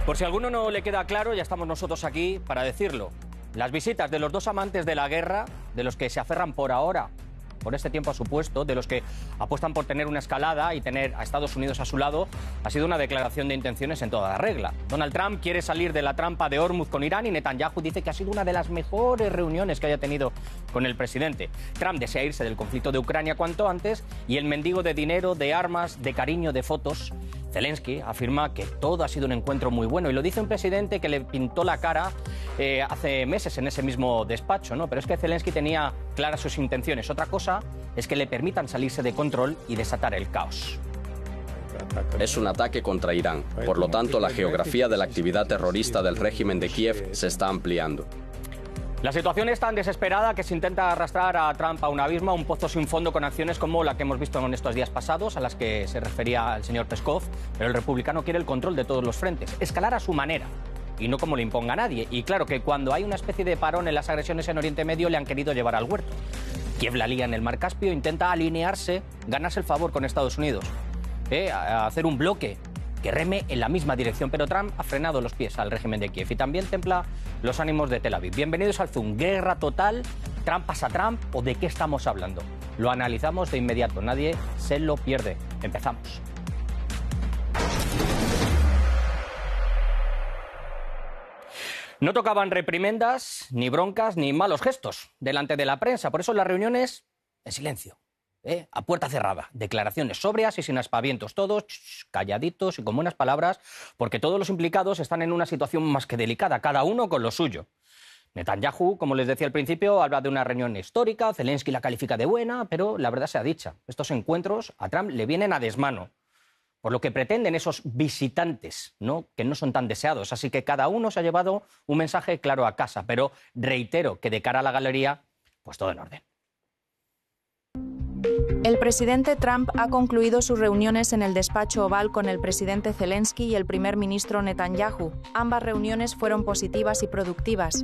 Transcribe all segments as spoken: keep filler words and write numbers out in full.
Por si a alguno no le queda claro, ya estamos nosotros aquí para decirlo. Las visitas de los dos amantes de la guerra, de los que se aferran por ahora, por este tiempo a su puesto, de los que apuestan por tener una escalada y tener a Estados Unidos a su lado, ha sido una declaración de intenciones en toda la regla. Donald Trump quiere salir de la trampa de Hormuz con Irán y Netanyahu dice que ha sido una de las mejores reuniones que haya tenido con el presidente. Trump desea irse del conflicto de Ucrania cuanto antes y el mendigo de dinero, de armas, de cariño, de fotos, Zelensky, afirma que todo ha sido un encuentro muy bueno y lo dice un presidente que le pintó la cara eh, hace meses en ese mismo despacho, ¿no? Pero es que Zelensky tenía claras sus intenciones. Otra cosa es que le permitan salirse de control y desatar el caos. Es un ataque contra Irán. Por lo tanto, la geografía de la actividad terrorista del régimen de Kiev se está ampliando. La situación es tan desesperada que se intenta arrastrar a Trump a un abismo, a un pozo sin fondo, con acciones como la que hemos visto en estos días pasados, a las que se refería el señor Peskov, pero el republicano quiere el control de todos los frentes, escalar a su manera y no como le imponga a nadie. Y claro que cuando hay una especie de parón en las agresiones en Oriente Medio le han querido llevar al huerto. Kiev la lía en el mar Caspio, intenta alinearse, ganarse el favor con Estados Unidos, ¿eh? a hacer un bloque que reme en la misma dirección, pero Trump ha frenado los pies al régimen de Kiev y también templa los ánimos de Tel Aviv. Bienvenidos al Zoom. ¿Guerra total? ¿Trump pasa Trump? ¿O de qué estamos hablando? Lo analizamos de inmediato, nadie se lo pierde. Empezamos. No tocaban reprimendas, ni broncas, ni malos gestos delante de la prensa, por eso las reuniones en silencio. ¿Eh? A puerta cerrada, declaraciones sobrias y sin aspavientos, todos ch, calladitos y con buenas palabras, porque todos los implicados están en una situación más que delicada, cada uno con lo suyo. Netanyahu, como les decía al principio, habla de una reunión histórica, Zelensky la califica de buena, pero la verdad sea dicha, estos encuentros a Trump le vienen a desmano, por lo que pretenden esos visitantes, ¿no? Que no son tan deseados, así que cada uno se ha llevado un mensaje claro a casa, pero reitero que de cara a la galería, pues todo en orden. El presidente Trump ha concluido sus reuniones en el despacho oval con el presidente Zelensky y el primer ministro Netanyahu. Ambas reuniones fueron positivas y productivas.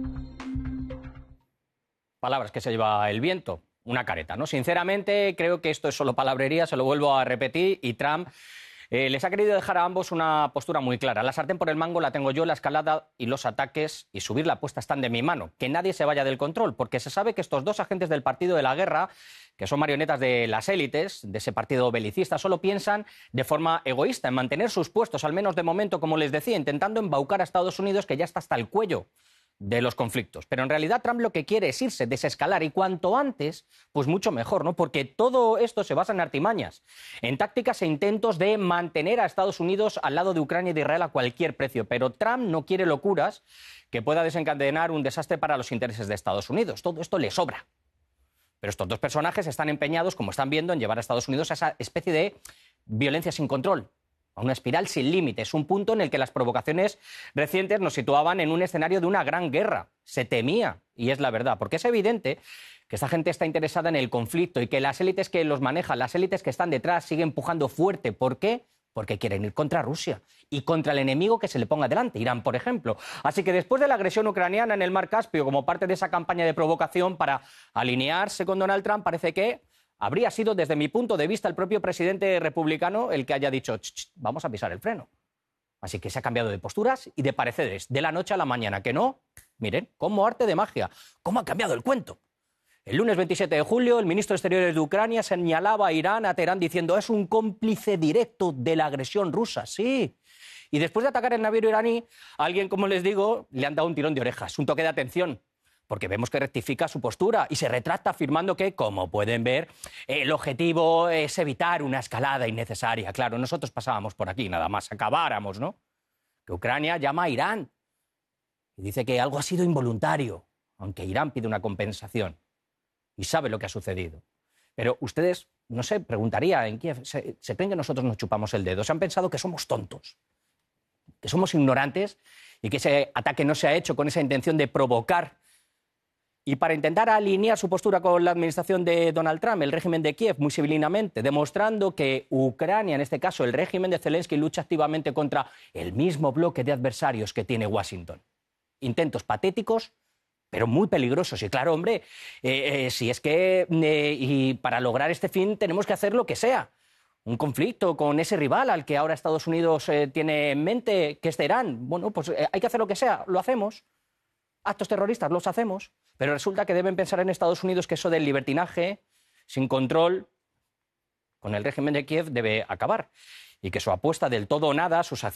Palabras que se lleva el viento, una careta, ¿no? Sinceramente, creo que esto es solo palabrería, se lo vuelvo a repetir, y Trump eh, les ha querido dejar a ambos una postura muy clara. La sartén por el mango la tengo yo, la escalada y los ataques y subir la apuesta están de mi mano. Que nadie se vaya del control, porque se sabe que estos dos agentes del partido de la guerra, que son marionetas de las élites, de ese partido belicista, solo piensan de forma egoísta en mantener sus puestos, al menos de momento, como les decía, intentando embaucar a Estados Unidos, que ya está hasta el cuello de los conflictos. Pero en realidad Trump lo que quiere es irse, desescalar, y cuanto antes, pues mucho mejor, ¿no? Porque todo esto se basa en artimañas, en tácticas e intentos de mantener a Estados Unidos al lado de Ucrania y de Israel a cualquier precio. Pero Trump no quiere locuras que pueda desencadenar un desastre para los intereses de Estados Unidos. Todo esto le sobra. Pero estos dos personajes están empeñados, como están viendo, en llevar a Estados Unidos a esa especie de violencia sin control, a una espiral sin límites, un punto en el que las provocaciones recientes nos situaban en un escenario de una gran guerra. Se temía, y es la verdad, porque es evidente que esta gente está interesada en el conflicto y que las élites que los manejan, las élites que están detrás, siguen empujando fuerte. ¿Por qué? Porque quieren ir contra Rusia y contra el enemigo que se le ponga delante, Irán, por ejemplo. Así que después de la agresión ucraniana en el mar Caspio, como parte de esa campaña de provocación para alinearse con Donald Trump, parece que habría sido, desde mi punto de vista, el propio presidente republicano el que haya dicho, ch, ch, vamos a pisar el freno. Así que se ha cambiado de posturas y de pareceres de la noche a la mañana, que no, miren, como arte de magia, cómo ha cambiado el cuento. El lunes veintisiete de julio, el ministro de Exteriores de Ucrania señalaba a Irán, a Teherán, diciendo es un cómplice directo de la agresión rusa. Sí. Y después de atacar el navío iraní, a alguien, como les digo, le han dado un tirón de orejas, un toque de atención, porque vemos que rectifica su postura y se retracta afirmando que, como pueden ver, el objetivo es evitar una escalada innecesaria. Claro, nosotros pasábamos por aquí, nada más acabáramos, ¿no? Que Ucrania llama a Irán y dice que algo ha sido involuntario, aunque Irán pide una compensación. Y sabe lo que ha sucedido. Pero ustedes, no sé, preguntaría en Kiev, ¿se, ¿se creen que nosotros nos chupamos el dedo? ¿Se han pensado que somos tontos? ¿Que somos ignorantes? ¿Y que ese ataque no se ha hecho con esa intención de provocar? Y para intentar alinear su postura con la administración de Donald Trump, el régimen de Kiev, muy civilinamente, demostrando que Ucrania, en este caso el régimen de Zelensky, lucha activamente contra el mismo bloque de adversarios que tiene Washington. Intentos patéticos, pero muy peligrosos. Y claro, hombre, eh, eh, si es que eh, y para lograr este fin tenemos que hacer lo que sea. un conflicto con ese rival al que ahora Estados Unidos eh, tiene en mente, que es Teherán. Bueno, pues eh, hay que hacer lo que sea, lo hacemos. Actos terroristas los hacemos, pero resulta que deben pensar en Estados Unidos que eso del libertinaje, sin control, con el régimen de Kiev debe acabar y que su apuesta del todo o nada, sus acciones